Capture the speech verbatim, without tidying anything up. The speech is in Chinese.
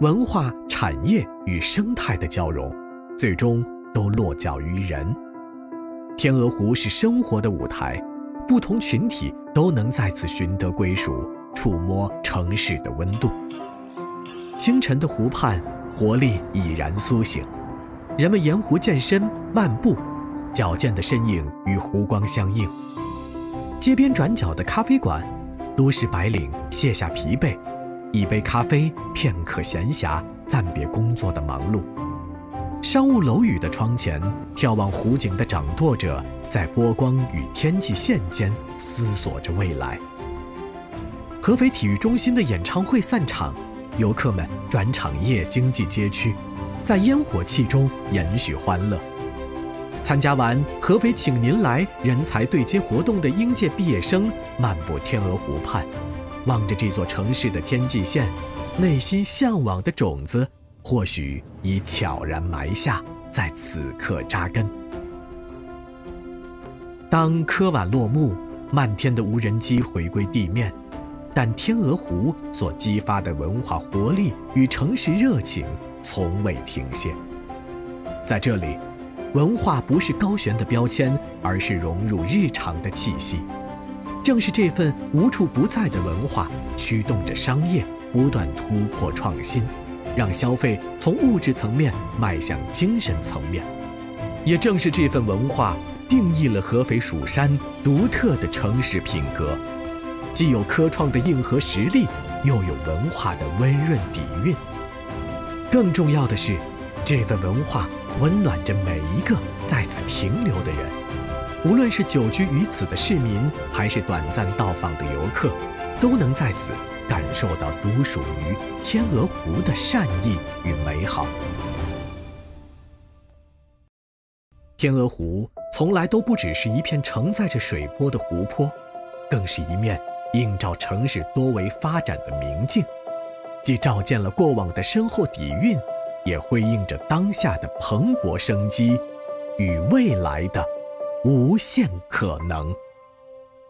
文化、产业与生态的交融，最终都落脚于人。天鹅湖是生活的舞台，不同群体都能在此寻得归属，触摸城市的温度。清晨的湖畔，活力已然苏醒，人们沿湖健身、漫步，矫健的身影与湖光相映。街边转角的咖啡馆，都市白领卸下疲惫，一杯咖啡，片刻闲暇，暂别工作的忙碌。商务楼宇的窗前，眺望湖景的掌舵者在波光与天际线间思索着未来。合肥体育中心的演唱会散场，游客们转场夜经济街区，在烟火气中延续欢乐。参加完合肥请您来人才对接活动的应届毕业生漫步天鹅湖畔，望着这座城市的天际线，内心向往的种子或许已悄然埋下，在此刻扎根。当科晚落幕，漫天的无人机回归地面，但天鹅湖所激发的文化活力与城市热情从未停歇。在这里，文化不是高悬的标签，而是融入日常的气息。正是这份无处不在的文化，驱动着商业不断突破创新，让消费从物质层面迈向精神层面。也正是这份文化，定义了合肥蜀山独特的城市品格，既有科创的硬核实力，又有文化的温润底蕴。更重要的是，这份文化温暖着每一个在此停留的人，无论是久居于此的市民，还是短暂到访的游客，都能在此感受到独属于天鹅湖的善意与美好。天鹅湖从来都不只是一片承载着水波的湖泊，更是一面映照城市多维发展的明镜，既照见了过往的深厚底蕴，也辉映着当下的蓬勃生机与未来的无限可能。